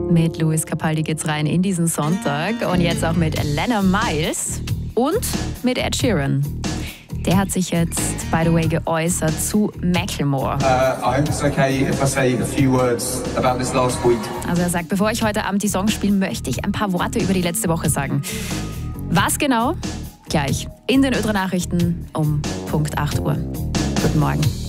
Mit Lewis Capaldi geht's rein in diesen Sonntag und jetzt auch mit Elena Miles und mit Ed Sheeran. Der hat sich jetzt, by the way, geäußert zu Macklemore. I hope it's okay if I say a few words about this last week. Also er sagt, bevor ich heute Abend die Songs spiele, möchte ich ein paar Worte über die letzte Woche sagen. Was genau? Gleich in den Ö3 Nachrichten um Punkt 8 Uhr. Guten Morgen.